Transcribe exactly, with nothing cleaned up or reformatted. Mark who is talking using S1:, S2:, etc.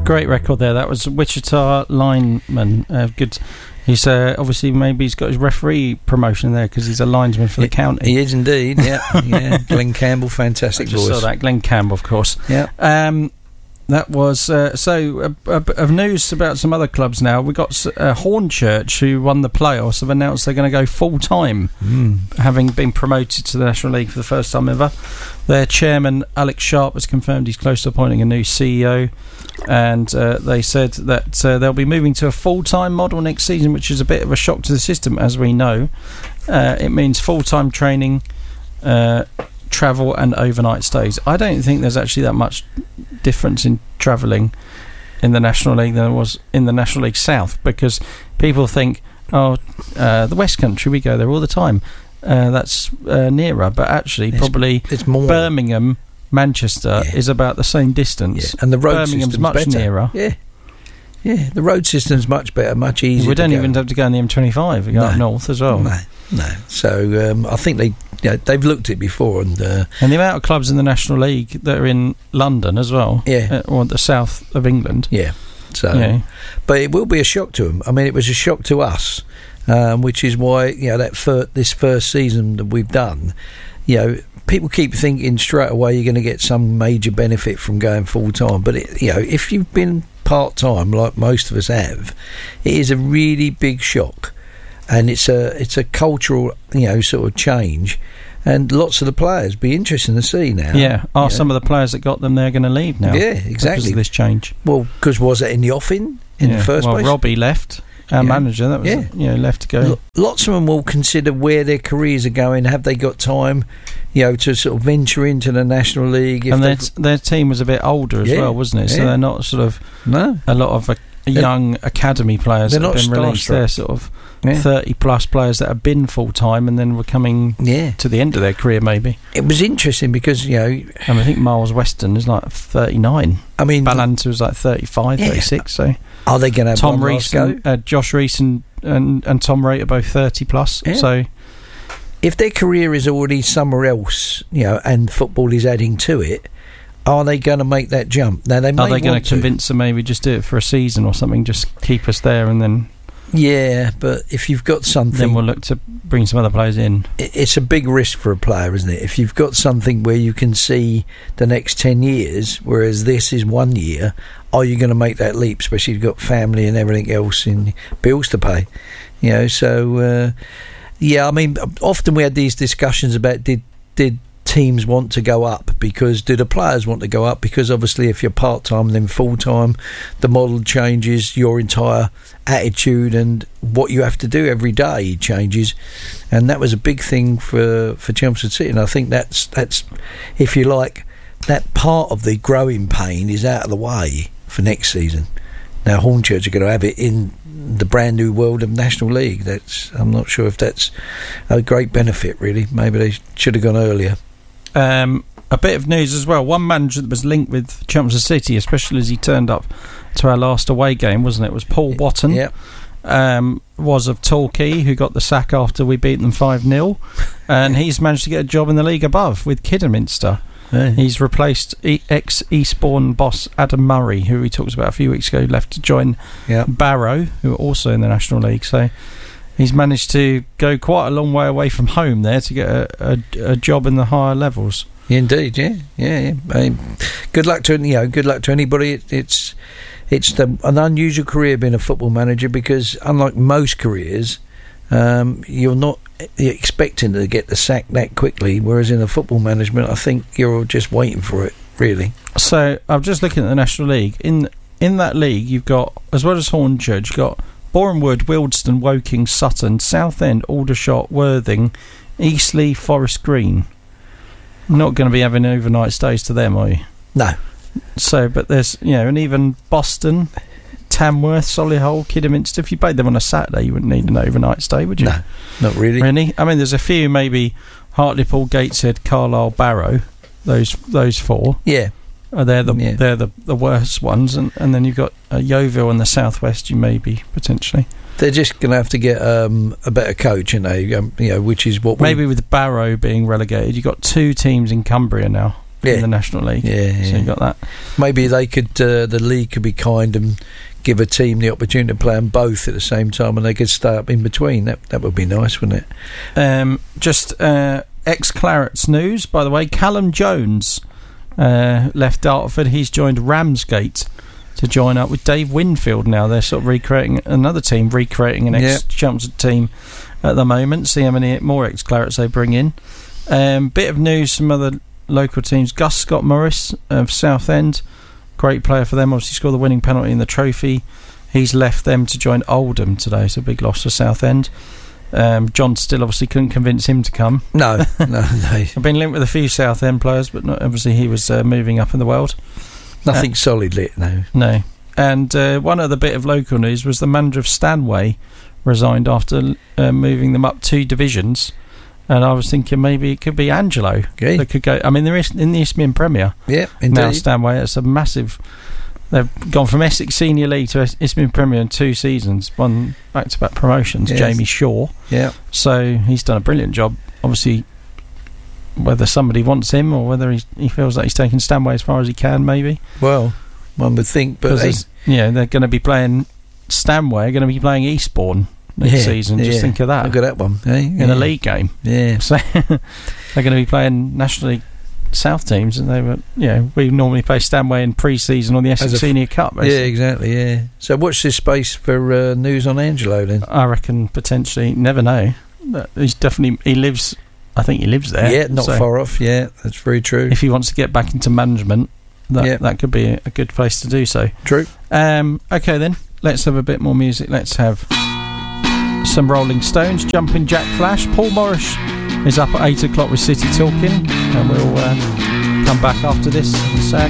S1: Great record there. That was Wichita lineman. Uh, good. He's uh, obviously maybe he's got his referee promotion there because he's a linesman for the
S2: he,
S1: county.
S2: He is indeed. Yeah, yeah. Glenn Campbell, fantastic
S1: I just
S2: voice.
S1: saw that. Glenn Campbell, of course.
S2: Yeah.
S1: Um, that was uh, so. Uh, uh, of news about some other clubs now. We got uh, Hornchurch, who won the playoffs, have announced they're going to go full time,
S2: mm.
S1: having been promoted to the National League for the first time ever. Their chairman Alex Sharp has confirmed he's close to appointing a new C E O. And uh, they said that uh, they'll be moving to a full-time model next season, which is a bit of a shock to the system, as we know. Uh, it means full-time training, uh, travel and overnight stays. I don't think there's actually that much difference in travelling in the National League than there was in the National League South, because people think, oh, uh, the West Country, we go there all the time. Uh, that's uh, nearer, but actually
S2: it's,
S1: probably
S2: it's more
S1: Birmingham, Manchester
S2: yeah.
S1: is about the same distance,
S2: yeah. and the road
S1: Birmingham's
S2: system's
S1: much
S2: better.
S1: nearer.
S2: Yeah, yeah, the road system's much better, much easier.
S1: We don't
S2: to go.
S1: even have to go on the M twenty-five. We go
S2: no.
S1: up north as well.
S2: No, no. So um, I think they, you know, they've looked at it before, and uh,
S1: and the amount of clubs in the National League that are in London as well,
S2: yeah,
S1: uh, or the south of England,
S2: yeah. So,
S1: yeah.
S2: but it will be a shock to them. I mean, it was a shock to us, um, which is why you know that fir- this first season that we've done, you know. People keep thinking straight away you're going to get some major benefit from going full time, but it, you know, if you've been part time like most of us have, it is a really big shock, and it's a it's a cultural you know sort of change, and lots of the players be interesting to see now.
S1: Yeah, are
S2: you
S1: some
S2: know?
S1: of the players that got them there going to leave now?
S2: Yeah, exactly.
S1: Because of this change.
S2: Well, because was it in the offing in
S1: yeah.
S2: the first
S1: well,
S2: place?
S1: Well, Robbie left. Our
S2: yeah.
S1: manager, that was
S2: yeah.
S1: you know left to go.
S2: L- lots of them will consider where their careers are going. Have they got time, you know, to sort of venture into the National League? If
S1: and their t- their team was a bit older as
S2: yeah.
S1: well, wasn't it? So
S2: yeah.
S1: they're not sort of
S2: no
S1: a lot of uh, young academy players that
S2: they're
S1: have been
S2: not
S1: released.
S2: starstruck.
S1: They're sort of
S2: yeah.
S1: thirty plus players that have been full time and then were coming
S2: yeah.
S1: to the end of their career. Maybe
S2: it was interesting because you know,
S1: and I think Miles Weston is like thirty nine.
S2: I mean,
S1: Ballantyre was like thirty-five,
S2: yeah.
S1: thirty-six. So
S2: are they going to have
S1: Tom
S2: one
S1: Rees,
S2: last go?
S1: and, uh, Josh Rees, and, and and Tom Raitt are both thirty plus.
S2: Yeah.
S1: So
S2: if their career is already somewhere else, you know, and football is adding to it, are they going to make that jump? Now they may
S1: are they going
S2: want
S1: to convince them maybe just do it for a season or something, just keep us there, and then
S2: yeah. But if you've got something,
S1: then we'll look to bring some other players in.
S2: It's a big risk for a player, isn't it? If you've got something where you can see the next ten years, whereas this is one year, are you going to make that leap? Especially if you've got family and everything else and bills to pay, you know. So uh, yeah, I mean, often we had these discussions about did did teams want to go up because do the players want to go up, because obviously if you're part-time and then full-time, the model changes, your entire attitude and what you have to do every day changes, and that was a big thing for for Chelmsford City, and I think that's that's if you like, that part of the growing pain is out of the way for next season. Now Hornchurch are going to have it in the brand new world of National League. That's I'm not sure if that's a great benefit really. Maybe they should have gone earlier.
S1: Um, a bit of news as well. One manager that was linked with Chelmsford City, especially as he turned up to our last away game, wasn't it? It was Paul Watton.
S2: Yeah.
S1: Um, was of Torquay, who got the sack after we beat them five nil, and he's managed to get a job in the league above with Kidderminster.
S2: Yeah.
S1: He's replaced e- ex-Eastbourne boss Adam Murray, who we talked about a few weeks ago, left to join
S2: yeah.
S1: Barrow, who are also in the National League. So he's managed to go quite a long way away from home there to get a, a, a job in the higher levels.
S2: Indeed, yeah, yeah. yeah. I mean, good luck to you know, good luck to anybody. It, it's it's the, an unusual career being a football manager, because unlike most careers, um, you're not expecting to get the sack that quickly. Whereas in a football management, I think you're just waiting for it, really.
S1: So I'm just looking at the National League. In in that league, you've got, as well as Hornchurch, you've got Borehamwood, Wealdstone, Woking, Sutton, Southend, Aldershot, Worthing, Eastleigh, Forest Green. Not going to be having overnight stays to them, are you?
S2: No.
S1: So, but there's, you know, and even Boston, Tamworth, Solihull, Kidderminster. If you played them on a Saturday, you wouldn't need an overnight stay, would you?
S2: No, not really.
S1: Really? I mean, there's a few, maybe Hartlepool, Gateshead, Carlisle, Barrow. Those those four.
S2: Yeah.
S1: Uh, they're the
S2: yeah.
S1: they're the, the worst ones, and, and then you've got uh, Yeovil in the southwest. You maybe potentially.
S2: They're just going to have to get um, a better coach, you know, um, you know, which is what we...
S1: Maybe with Barrow being relegated, you've got two teams in Cumbria now.
S2: yeah.
S1: in the National League.
S2: Yeah,
S1: so
S2: yeah.
S1: you got that.
S2: Maybe they could, uh, the league could be kind and give a team the opportunity to play them both at the same time, and they could stay up in between. That that would be nice, wouldn't it?
S1: Um, just uh, ex-Clarets news, by the way. Callum Jones uh, left Dartford. He's joined Ramsgate to join up with Dave Winfield now. They're sort of recreating another team, recreating an ex-Chelmsford team at the moment. See how many more ex-Clarets they bring in. Um, bit of news, some other local teams. Gus Scott Morris of Southend, great player for them, obviously scored the winning penalty in the trophy. He's left them to join Oldham today, so a big loss for Southend. Um, John Still obviously couldn't convince him to come.
S2: No, no, no.
S1: I've been linked with a few Southend players, but not, obviously he was uh, moving up in the world.
S2: Nothing
S1: uh,
S2: solid lit, no.
S1: No. And uh, one other bit of local news was the manager of Stanway resigned after uh, moving them up two divisions. And I was thinking maybe it could be Angelo.
S2: Okay.
S1: That could go. I mean, there is in the Isthmian Premier.
S2: Yeah, indeed.
S1: Now Stanway, it's a massive. They've gone from Essex Senior League to Isthmian Premier in two seasons, won back-to-back promotions.
S2: Yes.
S1: Jamie Shaw.
S2: Yeah.
S1: So he's done a brilliant job. Obviously, whether somebody wants him or whether he's, he feels like he's taken Stanway as far as he can, maybe.
S2: Well, one would think, but they,
S1: yeah, they're going to be playing Stanway. Going to be playing Eastbourne next
S2: yeah,
S1: season. Just
S2: yeah.
S1: think of that.
S2: Look at that one, eh?
S1: In
S2: yeah.
S1: a league game.
S2: Yeah.
S1: So they're going to be playing National League South teams, and they were, you know, we normally play Stanway in pre-season on the Essex
S2: f-
S1: Senior Cup. Basically.
S2: Yeah, exactly. Yeah. So, watch this space for uh, news on Angelo then.
S1: I reckon potentially, never know. But he's definitely he lives. I think he lives there.
S2: Yeah, not
S1: so
S2: far off. Yeah, that's very true.
S1: if he wants to get back into management, that
S2: Yeah.
S1: that could be a, a good place to do so.
S2: True.
S1: Um, okay, then let's have a bit more music. Let's have some Rolling Stones. Jumping Jack Flash. Paul Morris is up at eight o'clock with City Talking, and we'll uh, come back after this and say